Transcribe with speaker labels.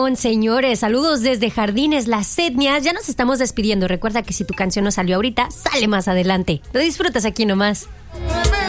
Speaker 1: canción, señores. Saludos desde Jardines Las Etnias. Ya nos estamos despidiendo. Recuerda que si tu canción no salió ahorita, sale más adelante. Lo disfrutas aquí nomás.